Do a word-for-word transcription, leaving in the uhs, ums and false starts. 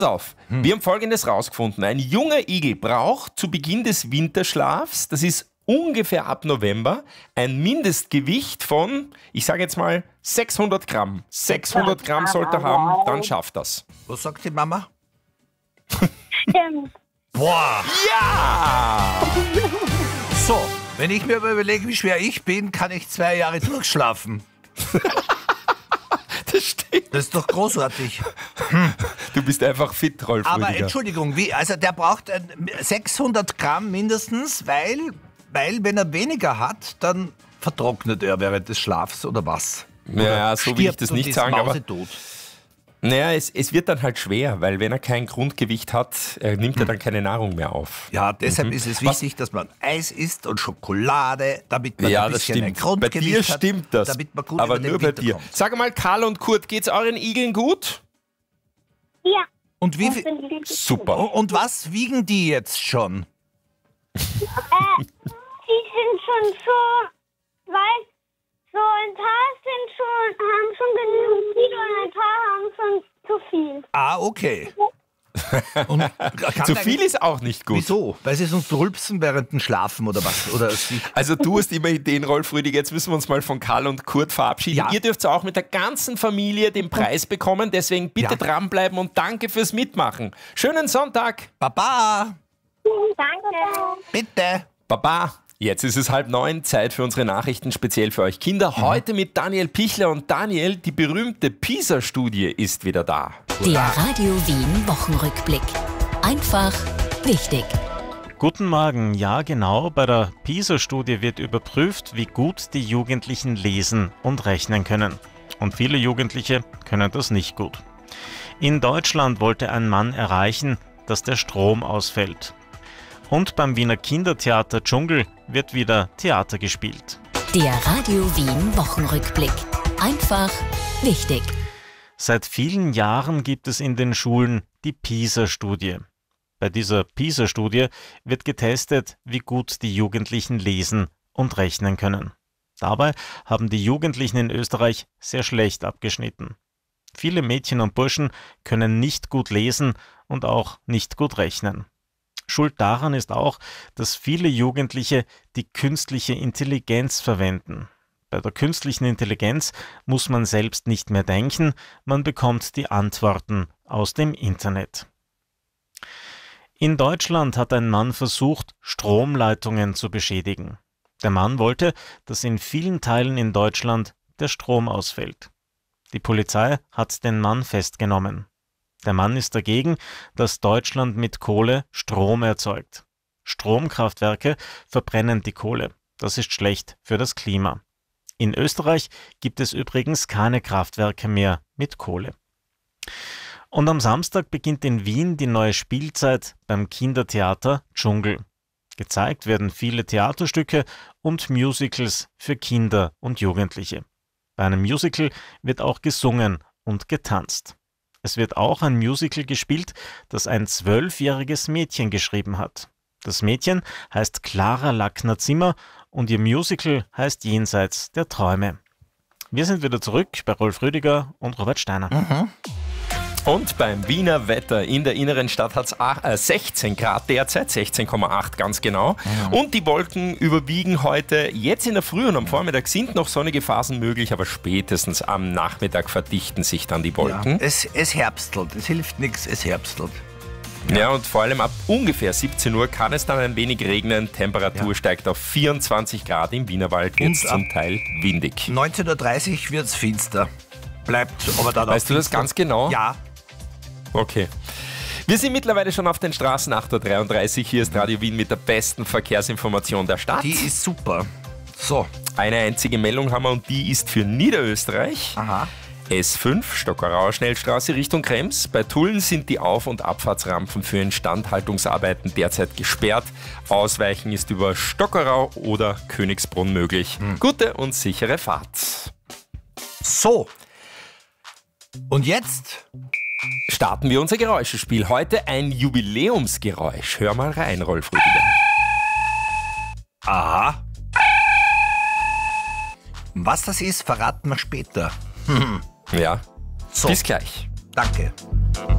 auf, hm. wir haben Folgendes rausgefunden. Ein junger Igel braucht zu Beginn des Winterschlafs, das ist ungefähr ab November, ein Mindestgewicht von, ich sage jetzt mal, sechshundert Gramm. sechshundert Gramm sollte er haben, dann schafft das. Was sagt die Mama? Stimmt. Boah! Ja! So, wenn ich mir überlege, wie schwer ich bin, kann ich zwei Jahre durchschlafen. Das stimmt. Das ist doch großartig. Du bist einfach fit, Rolf Aber Rüdiger. Entschuldigung, wie, also der braucht äh, sechshundert Gramm mindestens, weil, weil wenn er weniger hat, dann vertrocknet er während des Schlafs oder was? Oder Ja, so will ich das nicht sagen, aber mausetot. naja, es, es wird dann halt schwer, weil wenn er kein Grundgewicht hat, äh, nimmt er dann keine Nahrung mehr auf. Ja, deshalb ist es wichtig, dass man Eis isst und Schokolade, damit man Ja, ein das bisschen ein stimmt. Bei Grundgewicht dir hat, stimmt das, damit man gut aber über den nur bei Winter dir. kommt. Sag mal, Karl und Kurt, geht's euren Igeln gut? Ja. Und wie ich viel, bin lieb. Super. und, und was wiegen die jetzt schon? Äh, die sind schon so, weil so ein paar sind schon, haben schon genügend Kilo und ein paar haben schon zu viel. Ah, okay. Und kann Zu der- viel ist auch nicht gut. Wieso? Weil sie sonst rülpsen während dem Schlafen oder was? Oder sie, Also du hast immer Ideen, Rolf Rüdiger. Jetzt müssen wir uns mal von Karl und Kurt verabschieden. Ja. Ihr dürft auch mit der ganzen Familie den Preis bekommen. Deswegen bitte Ja. dranbleiben und danke fürs Mitmachen. Schönen Sonntag. Baba, Danke. bitte. Baba. Jetzt ist es halb neun, Zeit für unsere Nachrichten, speziell für euch Kinder. Heute mit Daniel Pichler. Und Daniel, die berühmte PISA-Studie ist wieder da. Der Radio Wien Wochenrückblick. Einfach wichtig. Guten Morgen. Ja, genau. Bei der PISA-Studie wird überprüft, wie gut die Jugendlichen lesen und rechnen können. Und viele Jugendliche können das nicht gut. In Deutschland wollte ein Mann erreichen, dass der Strom ausfällt. Und beim Wiener Kindertheater Dschungel wird wieder Theater gespielt. Der Radio Wien Wochenrückblick. Einfach wichtig. Seit vielen Jahren gibt es in den Schulen die PISA-Studie. Bei dieser PISA-Studie wird getestet, wie gut die Jugendlichen lesen und rechnen können. Dabei haben die Jugendlichen in Österreich sehr schlecht abgeschnitten. Viele Mädchen und Burschen können nicht gut lesen und auch nicht gut rechnen. Schuld daran ist auch, dass viele Jugendliche die künstliche Intelligenz verwenden. Bei der künstlichen Intelligenz muss man selbst nicht mehr denken, man bekommt die Antworten aus dem Internet. In Deutschland hat ein Mann versucht, Stromleitungen zu beschädigen. Der Mann wollte, dass in vielen Teilen in Deutschland der Strom ausfällt. Die Polizei hat den Mann festgenommen. Der Mann ist dagegen, dass Deutschland mit Kohle Strom erzeugt. Stromkraftwerke verbrennen die Kohle. Das ist schlecht für das Klima. In Österreich gibt es übrigens keine Kraftwerke mehr mit Kohle. Und am Samstag beginnt in Wien die neue Spielzeit beim Kindertheater Dschungel. Gezeigt werden viele Theaterstücke und Musicals für Kinder und Jugendliche. Bei einem Musical wird auch gesungen und getanzt. Es wird auch ein Musical gespielt, das ein zwölfjähriges Mädchen geschrieben hat. Das Mädchen heißt Clara Lackner-Zimmer und ihr Musical heißt Jenseits der Träume. Wir sind wieder zurück bei Rolf Rüdiger und Robert Steiner. Mhm. Und beim Wiener Wetter in der inneren Stadt hat es sechzehn Grad derzeit, sechzehn Komma acht ganz genau. Mhm. Und die Wolken überwiegen heute. Jetzt in der Früh und am Vormittag sind noch sonnige Phasen möglich, aber spätestens am Nachmittag verdichten sich dann die Wolken. Ja, es, es herbstelt, es hilft nichts, es herbstelt. Ja. ja, und vor allem ab ungefähr siebzehn Uhr kann es dann ein wenig regnen. Temperatur Ja. steigt auf vierundzwanzig Grad im Wienerwald, Und jetzt zum Teil windig. neunzehn Uhr dreißig wird es finster. Bleibt aber dann auch Weißt du das finster. ganz genau? Ja. Okay. Wir sind mittlerweile schon auf den Straßen, acht Uhr dreiunddreißig. Hier ist Radio Wien mit der besten Verkehrsinformation der Stadt. Die ist super. So. Eine einzige Meldung haben wir und die ist für Niederösterreich. Aha. S fünf, Stockerauer Schnellstraße Richtung Krems. Bei Tulln sind die Auf- und Abfahrtsrampen für Instandhaltungsarbeiten derzeit gesperrt. Ausweichen ist über Stockerau oder Königsbrunn möglich. Hm. Gute und sichere Fahrt. So. Und jetzt? Starten wir unser Geräuschespiel. Heute ein Jubiläumsgeräusch. Hör mal rein, Rolf Rüdiger. Aha. Was das ist, verraten wir später. Ja, So. bis gleich. Danke.